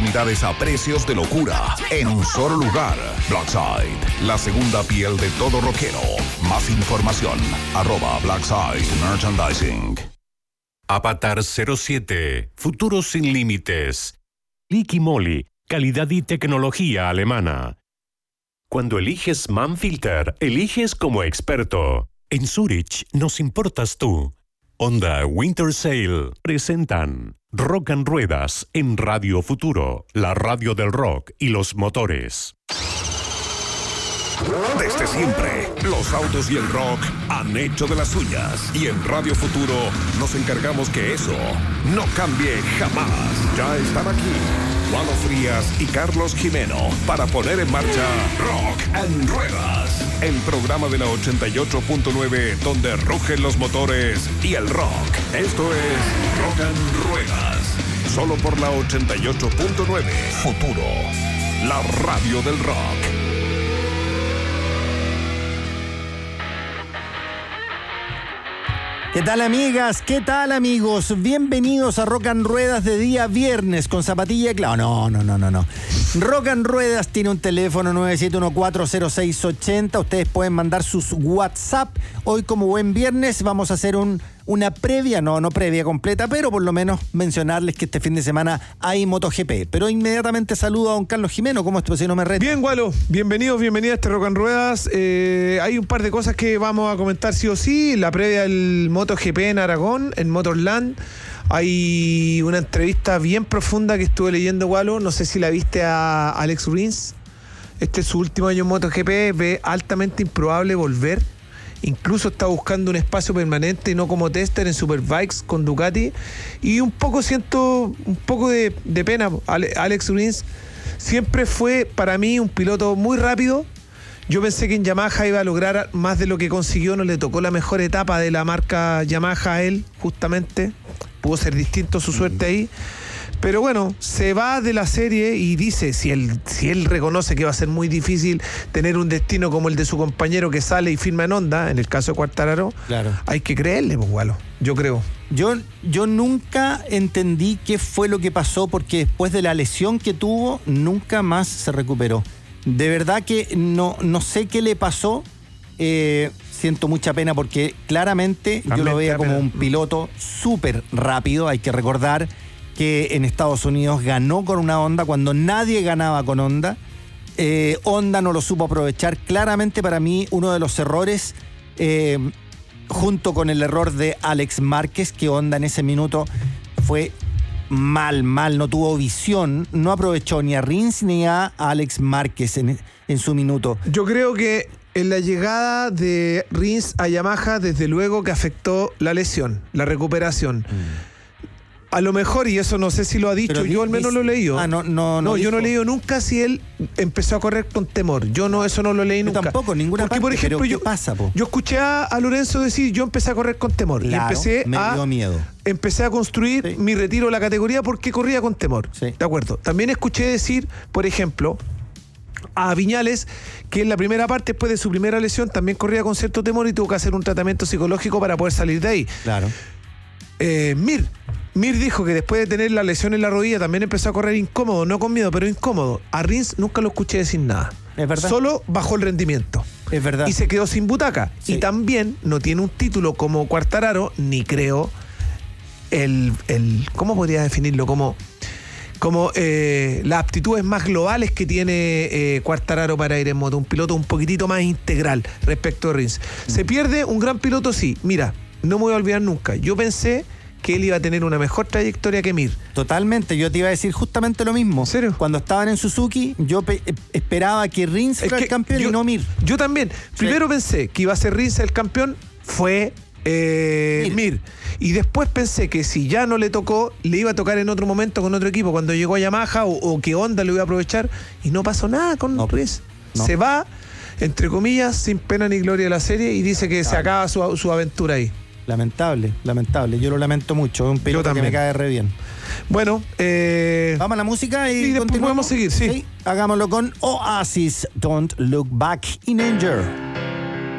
unidades a precios de locura en un solo lugar. Blackside, la segunda piel de todo rockero. Más información, @Blackside Merchandising. Avatar 07, futuro sin límites. Liqui Moly, calidad y tecnología alemana. Cuando eliges Manfilter, eliges como experto. En Zurich nos importas tú. Honda Winter Sale presentan Rock and Ruedas en Radio Futuro, la radio del rock y los motores. Desde siempre, los autos y el rock han hecho de las suyas. Y en Radio Futuro nos encargamos que eso no cambie jamás. Ya están aquí Walo Frías y Carlos Jimeno para poner en marcha Rock and Ruedas, el programa de la 88.9 donde rugen los motores y el rock. Esto es Rock and Ruedas, solo por la 88.9 Futuro, la radio del rock. ¿Qué tal, amigas? ¿Qué tal, amigos? Bienvenidos a Rock and Ruedas de día viernes con zapatilla claro. No. Rock and Ruedas tiene un teléfono 97140680. Ustedes pueden mandar sus WhatsApp. Hoy, como buen viernes, vamos a hacer una previa, no previa completa, pero por lo menos mencionarles que este fin de semana hay MotoGP. Pero inmediatamente saludo a don Carlos Jimeno. ¿Cómo estás? Si no me reto. Bien, Walo. Bienvenido a este Rock and Ruedas. Hay un par de cosas que vamos a comentar sí o sí. La previa del MotoGP en Aragón, en Motorland. Hay una entrevista bien profunda que estuve leyendo, Walo. No sé si la viste a Alex Rins. Este es su último año en MotoGP. Ve altamente improbable volver. Incluso está buscando un espacio permanente y no como tester en Superbikes con Ducati. Y siento un poco de pena. Alex Rins siempre fue para mí un piloto muy rápido. Yo pensé que en Yamaha iba a lograr más de lo que consiguió. No le tocó la mejor etapa de la marca Yamaha a él, justamente. Pudo ser distinto su suerte ahí. Pero bueno, se va de la serie y dice, si él reconoce que va a ser muy difícil tener un destino como el de su compañero que sale y firma en Honda, en el caso de Quartararo, claro, hay que creerle, pues, Walo, yo creo. Yo nunca entendí qué fue lo que pasó, porque después de la lesión que tuvo, nunca más se recuperó. De verdad que no sé qué le pasó. Siento mucha pena porque claramente yo lo veía como un piloto súper rápido. Hay que recordar que en Estados Unidos ganó con una Honda cuando nadie ganaba con Honda. Honda no lo supo aprovechar. Claramente para mí uno de los errores, junto con el error de Alex Márquez, que Honda en ese minuto fue mal, no tuvo visión, no aprovechó ni a Rins ni a Alex Márquez en su minuto. Yo creo que en la llegada de Rins a Yamaha, desde luego que afectó la lesión, la recuperación. A lo mejor, y eso no sé si lo ha dicho, pero yo al menos lo he leído. No, yo no he leído nunca si él empezó a correr con temor. Eso no lo leí nunca. Tampoco, ninguna parte. Porque, por ejemplo, ¿qué pasa, po? Yo escuché a Lorenzo decir, yo empecé a correr con temor. Claro, y me dio miedo. Empecé a construir mi retiro de la categoría porque corría con temor. Sí. De acuerdo. También escuché decir, por ejemplo, a Viñales, que en la primera parte, después de su primera lesión, también corría con cierto temor y tuvo que hacer un tratamiento psicológico para poder salir de ahí. Claro. Mir dijo que después de tener la lesión en la rodilla también empezó a correr incómodo, no con miedo, pero incómodo. A Rins nunca lo escuché decir nada. Es verdad. Solo bajó el rendimiento. Es verdad. Y se quedó sin butaca. Sí. Y también no tiene un título como Quartararo, ni creo ¿cómo podría definirlo? Como las aptitudes más globales que tiene Quartararo para ir en moto. Un piloto un poquitito más integral respecto a Rins. Se pierde un gran piloto, sí. Mira, no me voy a olvidar nunca. Yo pensé que él iba a tener una mejor trayectoria que Mir. Totalmente, yo te iba a decir justamente lo mismo. ¿En serio? Cuando estaban en Suzuki, yo esperaba que Rins fuera el campeón y no Mir. Yo también. Primero pensé que iba a ser Rins el campeón, fue Mir. Y después pensé que si ya no le tocó, le iba a tocar en otro momento con otro equipo, cuando llegó a Yamaha o que Honda lo iba a aprovechar, y no pasó nada con Rins. No. Se va, entre comillas, sin pena ni gloria de la serie y dice que se acaba su aventura ahí. Lamentable. Yo lo lamento mucho. Es un piloto que me cae re bien. Bueno, vamos a la música y después podemos seguir, sí. Hagámoslo con Oasis, Don't Look Back in Anger.